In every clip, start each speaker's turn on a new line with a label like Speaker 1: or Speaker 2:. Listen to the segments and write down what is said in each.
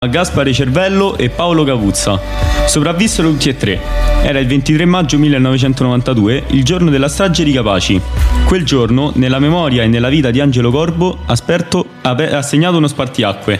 Speaker 1: Gaspare Cervello e Paolo Capuzza. Sopravvissero tutti e tre. Era il 23 maggio 1992, il giorno della strage di Capaci. Quel giorno, nella memoria e nella vita di Angelo Corbo, ha segnato uno spartiacque.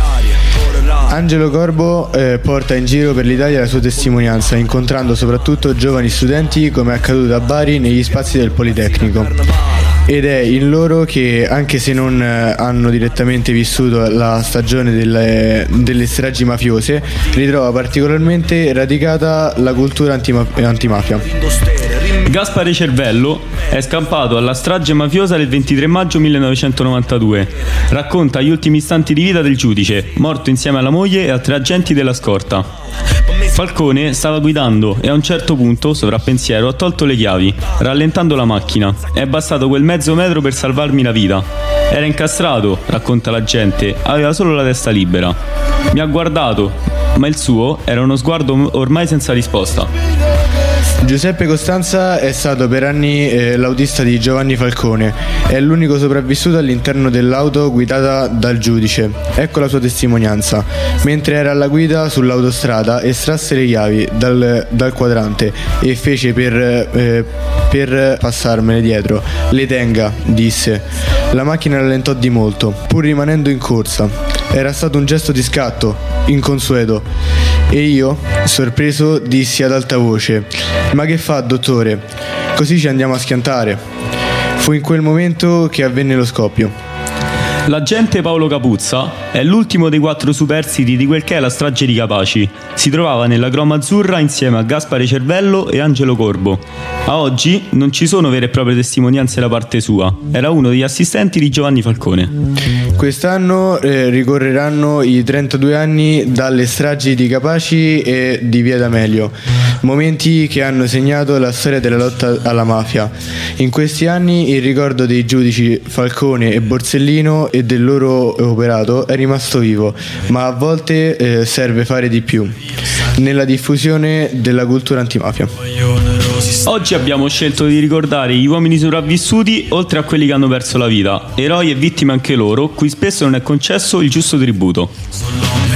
Speaker 2: Angelo Corbo porta in giro per l'Italia la sua testimonianza, incontrando soprattutto giovani studenti, come è accaduto a Bari negli spazi del Politecnico. Ed è in loro che, anche se non hanno direttamente vissuto la stagione delle stragi mafiose, ritrova particolarmente radicata la cultura antimafia.
Speaker 1: Gaspare Cervello è scampato alla strage mafiosa del 23 maggio 1992. Racconta gli ultimi istanti di vita del giudice, morto insieme alla moglie e a 3 agenti della scorta. Falcone stava guidando e a un certo punto, sovrappensiero, ha tolto le chiavi, rallentando la macchina. È bastato quel mezzo metro per salvarmi la vita. Era incastrato, racconta l'agente, aveva solo la testa libera. Mi ha guardato, ma il suo era uno sguardo ormai senza risposta.
Speaker 2: Giuseppe Costanza è stato per anni l'autista di Giovanni Falcone. È l'unico sopravvissuto all'interno dell'auto guidata dal giudice. Ecco la sua testimonianza. Mentre era alla guida sull'autostrada, estrasse le chiavi dal quadrante e fece per passarmene dietro. Le tenga, disse. La macchina rallentò di molto, pur rimanendo in corsa. Era stato un gesto di scatto, inconsueto. E io, sorpreso, dissi ad alta voce: "Ma che fa, dottore? Così ci andiamo a schiantare." Fu in quel momento che avvenne lo scoppio.
Speaker 1: L'agente Paolo Capuzza è l'ultimo dei 4 superstiti di quel che è la strage di Capaci. Si trovava nella Croma Azzurra insieme a Gaspare Cervello e Angelo Corbo. A oggi non ci sono vere e proprie testimonianze da parte sua. Era uno degli assistenti di Giovanni Falcone.
Speaker 2: Quest'anno ricorreranno i 32 anni dalle stragi di Capaci e di Via D'Amelio, momenti che hanno segnato la storia della lotta alla mafia. In questi anni il ricordo dei giudici Falcone e Borsellino e del loro operato è rimasto vivo, ma a volte serve fare di più nella diffusione della cultura antimafia.
Speaker 1: Oggi abbiamo scelto di ricordare gli uomini sopravvissuti, oltre a quelli che hanno perso la vita, eroi e vittime anche loro, cui spesso non è concesso il giusto tributo.